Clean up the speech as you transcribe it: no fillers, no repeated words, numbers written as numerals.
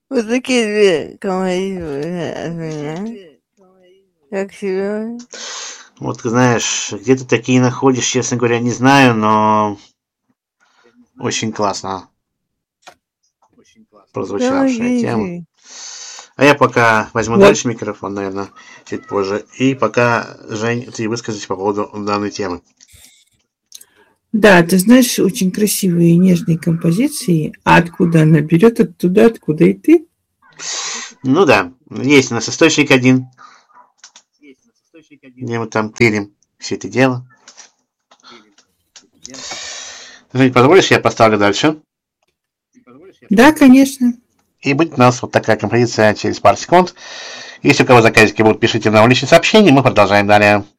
Вот такие две композиции от меня. Как себе? Вот, знаешь, где ты такие находишь, честно говоря, не знаю, но очень классно прозвучавшая тема. Окей. А я пока возьму Вот. дальше микрофон, наверное, чуть позже. И пока, Жень, ты выскажись по поводу данной темы. Да, ты знаешь, очень красивые и нежные композиции. А откуда она берет? Оттуда, откуда и ты? Ну да, есть у нас источник один, где мы там тырим все это дело. Жень, позволишь, я поставлю дальше? Да, конечно. И будет у нас вот такая композиция через пару секунд. Если у кого заказики будут, пишите нам в личные сообщения, мы продолжаем далее.